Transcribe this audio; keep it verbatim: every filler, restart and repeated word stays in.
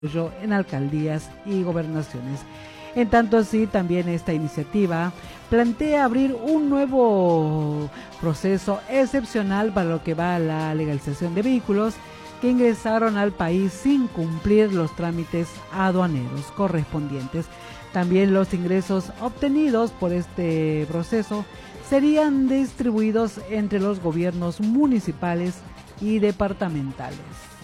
en alcaldías y gobernaciones. En tanto así, también esta iniciativa plantea abrir un nuevo proceso excepcional para lo que va a la legalización de vehículos que ingresaron al país sin cumplir los trámites aduaneros correspondientes. También los ingresos obtenidos por este proceso serían distribuidos entre los gobiernos municipales y departamentales.